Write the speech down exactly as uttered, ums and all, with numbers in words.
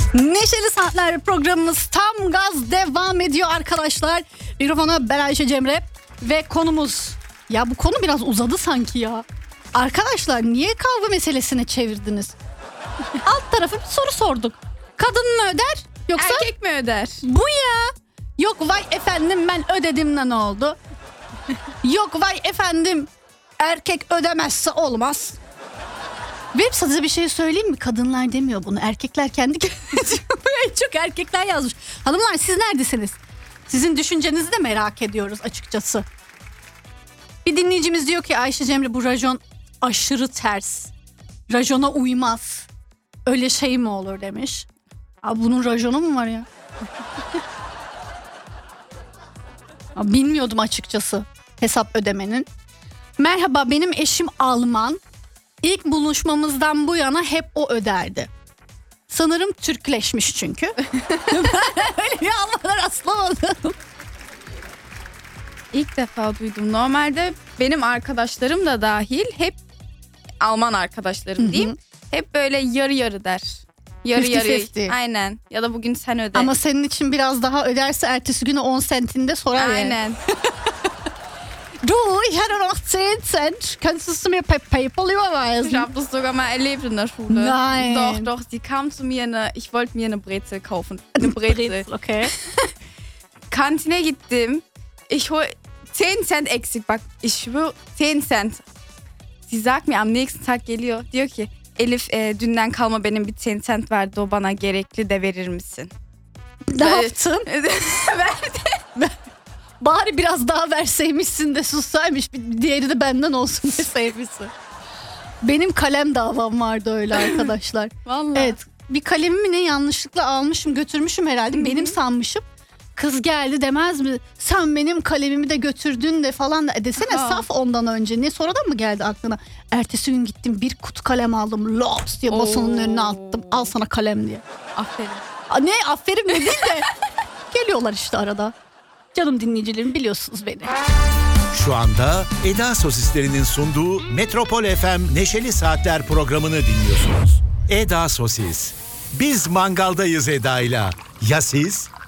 Neşeli Saatler programımız tam gaz devam ediyor arkadaşlar. Mikrofona ben Ayşe Cemre ve konumuz, ya bu konu biraz uzadı sanki ya. Arkadaşlar niye kavga meselesine çevirdiniz? Alt tarafı bir soru sorduk. Kadın mı öder yoksa erkek mi öder? Bu ya. Yok vay efendim ben ödedim de ne oldu? Yok vay efendim erkek ödemezse olmaz. Web size bir şey söyleyeyim mi? Kadınlar demiyor bunu. Erkekler kendi kendine. Çok erkekler yazmış. Hanımlar siz neredesiniz? Sizin düşüncenizi de merak ediyoruz açıkçası. Bir dinleyicimiz diyor ki Ayşe Cemre bu rajon aşırı ters. Rajona uymaz. Öyle şey mi olur demiş. Abi bunun rajonu mu var ya? Abi bilmiyordum açıkçası hesap ödemenin. Merhaba benim eşim Alman. İlk buluşmamızdan bu yana hep o öderdi. Sanırım Türkleşmiş çünkü. Ben öyle bir Alman'a rastlamadım. İlk defa duydum. Normalde benim arkadaşlarım da dahil hep Alman arkadaşlarım Hı hı. diyeyim. Hep böyle yarı yarı der. Yarı Fifty yarı. fifty. Aynen. Ya da bugün sen öde. Ama senin için biraz daha öderse ertesi günü on sentinde sorar yani. Aynen. Du, ich hatte noch zehn Cent. Könntest du mir per PayPal Ich überweisen? habe das sogar mal erlebt in der Schule. Nein. Doch, doch. Sie kam zu mir, eine, ich wollte mir eine Brezel kaufen. Eine Brezel. Okay. Kantine gittim. Ich hol zehn Cent eksik. Bak, ich schwöre zehn Cent. Sie sagt mir am nächsten Tag geliyor. Diyor ki Elif e, dünden kalma benim bir zehn Cent verdi. O bana gerekli de verir misin? Ne yaptın? Verdi. Bari biraz daha verseymişsin de sussaymış. Bir diğeri de benden olsun deseymişsin. Benim kalem davam vardı öyle arkadaşlar. Vallahi. Evet, bir kalemimi ne yanlışlıkla almışım götürmüşüm herhalde. Hı-hı. Benim sanmışım. Kız geldi demez mi? Sen benim kalemimi de götürdün de falan da. E desene Aha. saf ondan önce. Ne sonradan mı geldi aklına? Ertesi gün gittim bir kutu kalem aldım. Lops diye masanın Oo. önüne attım. Al sana kalem diye. Aferin. A, ne aferin mi değil de. Geliyorlar işte arada. Canım dinleyicilerim biliyorsunuz beni. Şu anda Eda Sosislerinin sunduğu Metropol F M Neşeli Saatler programını dinliyorsunuz. Eda Sosis. Biz mangaldayız Eda'yla. Ya siz?